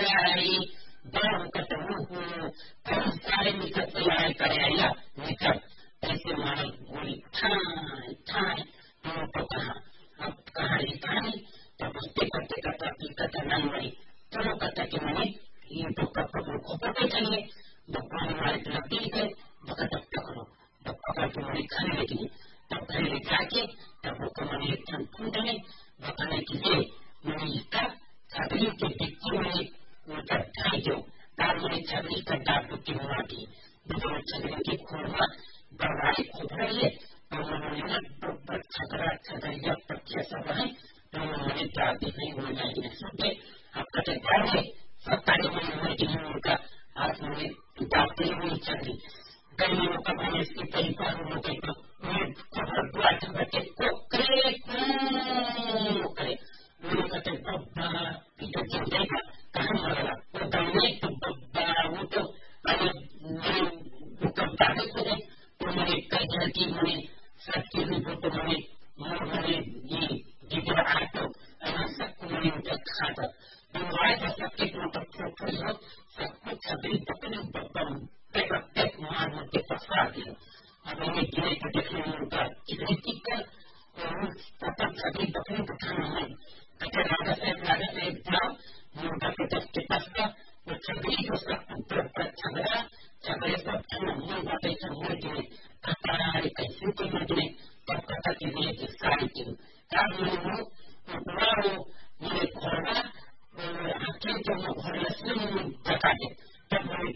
Kayari baru ketemu terus kali nikat selai kaya nikat ऐसे मानो गोली ठाई तो कहा लिखाई तो बस्ते करते नहीं बनी चलो कहता कि मैंने ये तो खोपड़े चाहिए बप्पा हमारे तरफ दी गए बका तब पकड़ो तब पकड़ के मैंने खाने लगी तब खाने ले जाके तब वो मैंने एक ठन फूटने बताने के लिए मैंने इसका छात्री के दिक्की में उनका ठाई जो तार मैंने छात्री का डाक बुक्की हुआ की दूसरे छात्री की खोलवा बर्बादी खोप रही है तो उन्होंने छतरिया पक्षिया सब है तो उन्होंने जाती नहीं हो जाएगी सुनते अब कटे घर में सब तारीख में होने के लिए उनका हाथ में जाते ही नहीं चल रही गर्मी में कब हमें इसकी परिवार लोग को उन्हें खबर बुआ बच्चे को करे उन्होंने कहते बब्बा पीछे चल जाएगा कहाँ मरेगा वो दौड़े तो बब्बा वो तो दादे को दे मैंने कई तरह की मैंने सब चीजों को तो मैंने ये जितना आए तो ऐसा सबको मैंने उनका खा था तो आए तो सबके मतलब थोड़ी हो सब कुछ छतरी पकड़े पेक मार मुझे फंसा दिया अब मैंने गिरे तो देखने उनका कितनी टिक्कर पता छतरी पकड़े तो खाना है कहते राजा साहब जाओ उनका पिता के पास का वो छतरी को सब ऊपर छगड़ा छगड़े सब मुंह बातें मुंह गिरे कतार कैसे के मजने तब कथा के लिए सारी की तब मैंने ये घोड़ा आके जो घोड़ा से बता दे तब